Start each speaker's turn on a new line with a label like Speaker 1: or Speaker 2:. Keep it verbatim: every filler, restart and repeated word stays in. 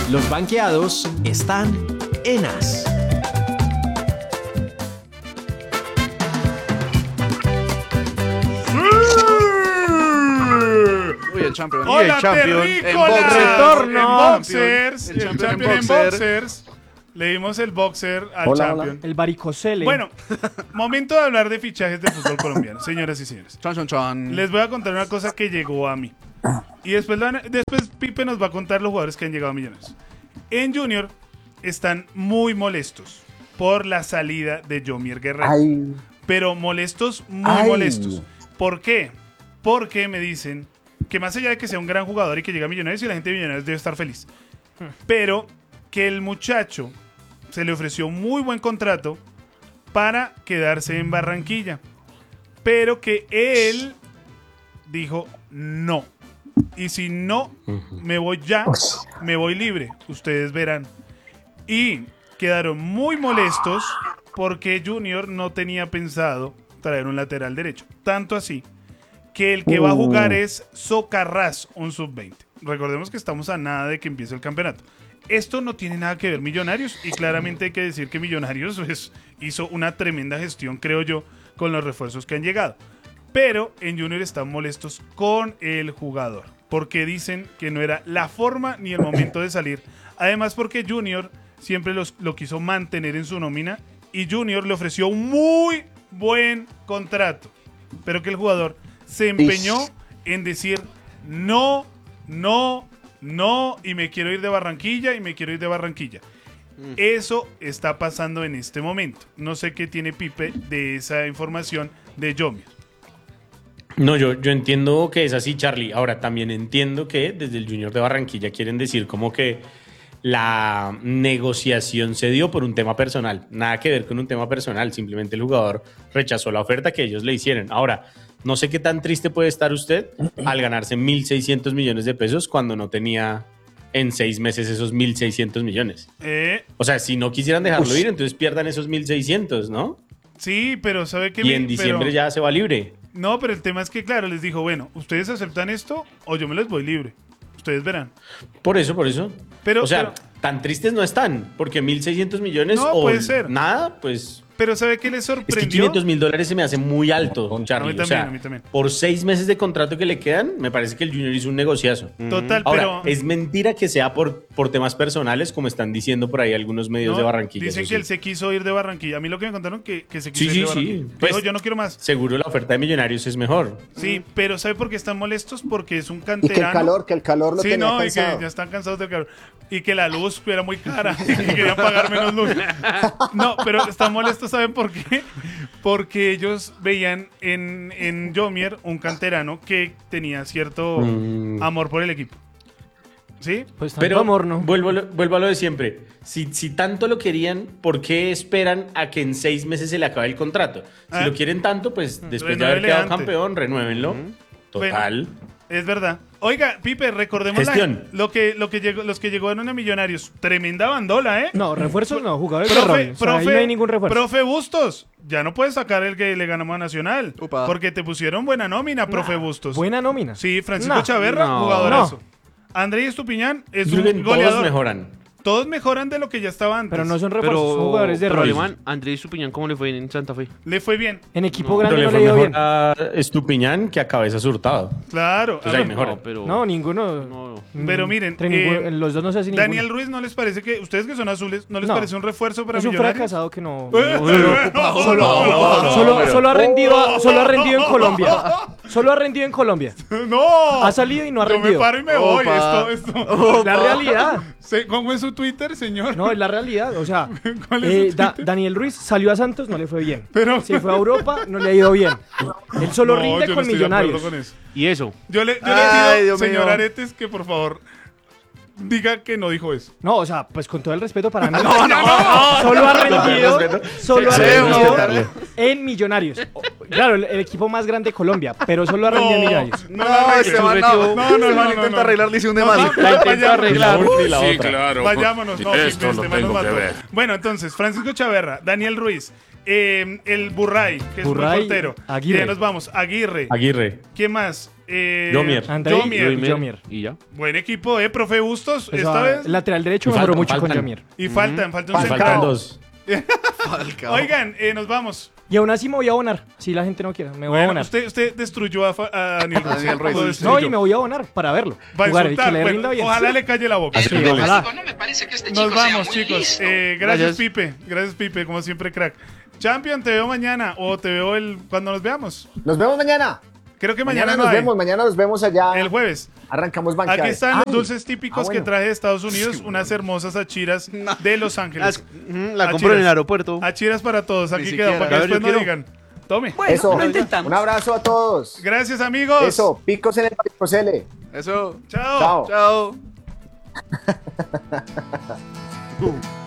Speaker 1: Los banqueados están en As.
Speaker 2: Uy, el champion.
Speaker 3: Hola,
Speaker 2: y el champion
Speaker 3: terrícolas.
Speaker 2: en boxers.
Speaker 3: Retorno.
Speaker 2: En
Speaker 3: boxers.
Speaker 2: El
Speaker 3: El
Speaker 2: champion,
Speaker 3: champion en
Speaker 2: boxer.
Speaker 3: boxers. Le dimos el boxer al
Speaker 4: Hola,
Speaker 3: champion.
Speaker 4: hola.
Speaker 5: El varicocele.
Speaker 3: Bueno, momento de hablar de fichajes de fútbol colombiano, señoras y señores.
Speaker 2: Chon, chon, chon.
Speaker 3: Les voy a contar una cosa que llegó a mí. Y después, la- después Pipe nos va a contar los jugadores que han llegado a Millonarios. En Junior están muy molestos por la salida de Yomier Guerrero.
Speaker 4: Ay,
Speaker 3: Pero molestos, muy
Speaker 4: Ay.
Speaker 3: molestos. ¿Por qué? Porque me dicen que más allá de que sea un gran jugador y que llegue a Millonarios y la gente de Millonarios debe estar feliz. Pero que el muchacho se le ofreció un muy buen contrato para quedarse en Barranquilla. Pero que él dijo no. Y si no, me voy ya, me voy libre. Ustedes verán. Y quedaron muy molestos porque Junior no tenía pensado traer un lateral derecho. Tanto así que el que va a jugar es Socarrás, un sub veinte. Recordemos que estamos a nada de que empiece el campeonato. Esto no tiene nada que ver Millonarios y claramente hay que decir que Millonarios pues, hizo una tremenda gestión, creo yo, con los refuerzos que han llegado. Pero en Junior están molestos con el jugador porque dicen que no era la forma ni el momento de salir. Además porque Junior siempre los, lo quiso mantener en su nómina y Junior le ofreció un muy buen contrato. Pero que el jugador se empeñó en decir no, no, no y me quiero ir de Barranquilla y me quiero ir de Barranquilla. Eso está pasando en este momento. No sé qué tiene Pipe de esa información de Yomier.
Speaker 6: No, yo, yo entiendo que es así, Charlie. Ahora, también entiendo que desde el Junior de Barranquilla quieren decir como que la negociación se dio por un tema personal. Nada que ver con un tema personal. Simplemente el jugador rechazó la oferta que ellos le hicieron. Ahora, no sé qué tan triste puede estar usted al ganarse mil seiscientos millones de pesos cuando no tenía en seis meses esos mil seiscientos millones.
Speaker 3: Eh,
Speaker 6: O sea, si no quisieran dejarlo ir, entonces pierdan esos mil seiscientos, ¿no?
Speaker 3: sí, pero ¿sabe qué?
Speaker 6: Y en diciembre
Speaker 3: pero-
Speaker 6: ya se va libre.
Speaker 3: No, pero el tema es que, claro, les dijo, bueno, ¿ustedes aceptan esto o yo me les voy libre? Ustedes verán.
Speaker 6: Por eso, por eso.
Speaker 3: Pero-
Speaker 6: o sea,
Speaker 3: pero-
Speaker 6: tan tristes no están, porque mil seiscientos millones
Speaker 3: No,
Speaker 6: o
Speaker 3: puede ser.
Speaker 6: nada, pues...
Speaker 3: Pero ¿sabe qué les
Speaker 6: Es que
Speaker 3: sorprendió?
Speaker 6: quinientos mil dólares se me hace muy alto, Charlie.
Speaker 3: A mí también,
Speaker 6: o sea,
Speaker 3: a mí también.
Speaker 6: por seis meses de contrato que le quedan, me parece que el Junior hizo un negociazo.
Speaker 3: Total,
Speaker 6: Ahora,
Speaker 3: pero...
Speaker 6: es mentira que sea por, por temas personales, como están diciendo por ahí algunos medios
Speaker 3: no,
Speaker 6: de Barranquilla.
Speaker 3: dicen
Speaker 6: eso
Speaker 3: que
Speaker 6: sí.
Speaker 3: él se quiso ir de Barranquilla. A mí lo que me contaron que, que se quiso
Speaker 6: Sí,
Speaker 3: ir
Speaker 6: sí,
Speaker 3: de
Speaker 6: sí.
Speaker 3: Barranquilla.
Speaker 6: Pues-
Speaker 3: Dijo, yo no quiero más.
Speaker 6: Seguro la oferta de Millonarios es mejor.
Speaker 3: Sí, pero ¿sabe por qué están molestos? Porque es un
Speaker 4: y
Speaker 3: canterano.
Speaker 4: que el calor, que el calor lo
Speaker 3: Sí,
Speaker 4: tenía
Speaker 3: no, y
Speaker 4: cansado.
Speaker 3: que ya están cansados del calor. Y que la luz era muy cara y querían pagar menos luz. No, pero están molestos, ¿saben por qué? Porque ellos veían en, en Yomier un canterano que tenía cierto
Speaker 6: Mm.
Speaker 3: amor por el equipo. ¿Sí?
Speaker 5: Pues tanto
Speaker 6: Pero
Speaker 5: amor, ¿no?
Speaker 6: vuelvo, a lo- vuelvo a lo de siempre. Si, si tanto lo querían, ¿por qué esperan a que en seis meses se le acabe el contrato? Si
Speaker 3: Ah.
Speaker 6: lo quieren tanto, pues después de haber
Speaker 3: Renuévele
Speaker 6: quedado
Speaker 3: antes.
Speaker 6: campeón, renuévenlo. Total.
Speaker 3: Es verdad. Oiga, Pipe, recordemos la-
Speaker 6: Gestión.
Speaker 3: lo que, lo que llegó, los que llegaron a Millonarios. Tremenda bandola, ¿eh?
Speaker 5: No, refuerzos no, jugadores de
Speaker 3: Profe,
Speaker 5: rol. O sea, ahí
Speaker 3: profe,
Speaker 5: no hay ningún refuerzo.
Speaker 3: profe Bustos, ya no puedes sacar el que le ganamos a Nacional.
Speaker 2: Upa.
Speaker 3: Porque te pusieron buena nómina, profe Bustos.
Speaker 5: Buena nómina.
Speaker 3: Sí, Francisco
Speaker 5: Nah.
Speaker 3: Chaverra,
Speaker 2: No.
Speaker 3: jugadorazo. Andrés Estupiñán es
Speaker 6: Yo creo que
Speaker 3: un
Speaker 6: todos
Speaker 3: goleador.
Speaker 6: mejoran.
Speaker 3: Todos mejoran de lo que ya estaba antes.
Speaker 5: Pero no son refuerzos,
Speaker 7: Pero,
Speaker 5: son jugadores de
Speaker 7: pero
Speaker 5: rol.
Speaker 7: Alemán, Andrés Supiñán, ¿cómo le fue en Santa Fe?
Speaker 3: Le fue bien,
Speaker 5: En equipo
Speaker 7: No,
Speaker 5: grande
Speaker 6: Pero
Speaker 5: no
Speaker 6: le
Speaker 5: le
Speaker 6: fue
Speaker 5: dio
Speaker 6: mejor
Speaker 5: bien.
Speaker 6: a Estupiñán que a Cabeza Hurtado.
Speaker 3: claro.
Speaker 6: Entonces
Speaker 3: A
Speaker 6: ahí
Speaker 3: ver,
Speaker 6: mejoran.
Speaker 7: No, pero...
Speaker 5: No, ninguno.
Speaker 7: No.
Speaker 5: Mm,
Speaker 3: Pero miren,
Speaker 5: entre ninguno-
Speaker 3: eh,
Speaker 5: los dos no se hacen
Speaker 3: Daniel
Speaker 5: ninguno.
Speaker 3: Ruiz, ¿no les parece que ustedes que son azules, no les
Speaker 5: No.
Speaker 3: parece un refuerzo para
Speaker 5: Es un
Speaker 3: Millonarios?
Speaker 5: fracasado que no.
Speaker 3: Eh, no,
Speaker 5: Solo,
Speaker 3: no,
Speaker 5: solo,
Speaker 3: no,
Speaker 5: solo ha rendido, a- solo ha rendido en Colombia. Solo ha rendido en Colombia.
Speaker 3: no.
Speaker 5: Ha salido y no ha
Speaker 3: Yo me
Speaker 5: rendido.
Speaker 3: paro y me voy.
Speaker 2: Opa.
Speaker 3: Esto, esto.
Speaker 5: La realidad.
Speaker 3: Se- ¿Cómo es su Twitter, señor?
Speaker 5: No, es la realidad. O sea,
Speaker 3: ¿Cuál es
Speaker 5: eh,
Speaker 3: su
Speaker 5: Da-
Speaker 3: Twitter?
Speaker 5: Daniel Ruiz salió a Santos, no le fue bien.
Speaker 3: Pero-
Speaker 5: Se fue a Europa, no le ha ido bien. Él solo
Speaker 3: No,
Speaker 5: rinde
Speaker 3: yo no
Speaker 5: con
Speaker 3: estoy de acuerdo
Speaker 5: Millonarios.
Speaker 3: con eso.
Speaker 7: ¿Y eso?
Speaker 3: Yo le, yo le
Speaker 2: Ay,
Speaker 3: pido,
Speaker 2: Dios
Speaker 3: señor
Speaker 2: mío.
Speaker 3: Aretes, que por favor diga que no dijo eso.
Speaker 5: No, o sea, pues con todo el respeto para mí. No, no, Solo ha rendido, solo ha
Speaker 2: Sí,
Speaker 5: rendido
Speaker 2: respetarle.
Speaker 5: en Millonarios. O- Claro, el, el equipo más grande de Colombia, pero solo ha rendido en Millonarios.
Speaker 3: No,
Speaker 2: No,
Speaker 3: la arregle.
Speaker 2: este man no.
Speaker 3: No, no,
Speaker 2: Este
Speaker 3: no,
Speaker 2: man
Speaker 3: no,
Speaker 2: intenta
Speaker 3: no.
Speaker 2: arreglar, dice un de
Speaker 3: No,
Speaker 2: mal.
Speaker 3: no,
Speaker 7: La intentó
Speaker 3: vayamos.
Speaker 7: arreglar.
Speaker 6: Ni la
Speaker 8: Sí,
Speaker 6: otra.
Speaker 8: claro.
Speaker 3: Vayámonos, no,
Speaker 8: Esto
Speaker 3: Pipe,
Speaker 8: lo
Speaker 3: este man
Speaker 8: tengo
Speaker 3: nos
Speaker 8: que
Speaker 3: mató.
Speaker 8: ver.
Speaker 3: Bueno, entonces, Francisco Chaverra, Daniel Ruiz, Eh, el Burray, que es
Speaker 5: Burray,
Speaker 3: un portero.
Speaker 5: Aguirre.
Speaker 3: Ya nos vamos. Aguirre.
Speaker 6: Aguirre.
Speaker 3: ¿Quién más? Eh,
Speaker 6: Yomier.
Speaker 5: Andrei
Speaker 3: Yomier.
Speaker 5: y Yomier.
Speaker 7: Y ya.
Speaker 3: Buen equipo, ¿eh? Profe Bustos,
Speaker 5: Eso,
Speaker 3: esta
Speaker 5: ah,
Speaker 3: vez.
Speaker 5: Lateral derecho
Speaker 6: Y
Speaker 5: mejoró
Speaker 6: faltan,
Speaker 5: mucho con
Speaker 6: faltan.
Speaker 5: Yomier.
Speaker 3: Y faltan, falta un
Speaker 6: Me
Speaker 3: central.
Speaker 6: faltan dos.
Speaker 3: Oigan, eh, nos vamos.
Speaker 5: Y aún así me voy a abonar. Si la gente no quiere, me voy a
Speaker 3: Bueno,
Speaker 5: abonar.
Speaker 3: usted, usted destruyó a, Fa- a Daniel Ruiz.
Speaker 2: Daniel Ruiz.
Speaker 3: Lo
Speaker 5: No,
Speaker 3: destruyó.
Speaker 5: y me voy a abonar para verlo.
Speaker 3: Va a
Speaker 5: Jugar y
Speaker 3: insultar.
Speaker 5: que le
Speaker 3: Bueno,
Speaker 5: rinda bien.
Speaker 3: ojalá le calle la boca.
Speaker 6: Así
Speaker 5: Sí,
Speaker 6: que
Speaker 5: ojalá.
Speaker 4: No me parece que este
Speaker 3: Nos
Speaker 4: chico sea
Speaker 3: vamos,
Speaker 4: muy
Speaker 3: chicos.
Speaker 4: listo.
Speaker 3: Eh, gracias,
Speaker 7: Gracias.
Speaker 3: Pipe. Gracias, Pipe. Como siempre, crack. Champion, te veo mañana o te veo el cuando nos veamos.
Speaker 8: Nos vemos mañana.
Speaker 3: Creo que
Speaker 8: Mañana,
Speaker 3: mañana, no
Speaker 8: nos
Speaker 3: hay.
Speaker 8: vemos, mañana nos vemos allá.
Speaker 3: El jueves.
Speaker 8: Arrancamos banqueadas.
Speaker 3: Aquí están
Speaker 8: Ay,
Speaker 3: los dulces típicos
Speaker 8: ah, bueno.
Speaker 3: que traje de Estados Unidos, unas hermosas achiras de Los Ángeles.
Speaker 7: Las- La
Speaker 3: Ah,
Speaker 7: compró en el
Speaker 3: chiras.
Speaker 7: aeropuerto.
Speaker 3: Achiras para todos. Aquí
Speaker 2: siquiera.
Speaker 3: quedó, para que
Speaker 7: A ver,
Speaker 3: después
Speaker 7: yo
Speaker 3: no
Speaker 7: quiero.
Speaker 3: digan. Tome.
Speaker 4: Bueno,
Speaker 8: Eso,
Speaker 4: lo intentamos.
Speaker 8: un abrazo a todos.
Speaker 3: Gracias, amigos.
Speaker 8: Eso, picos en el Picosele.
Speaker 2: Eso.
Speaker 3: Chao.
Speaker 8: Chao.
Speaker 2: Chao.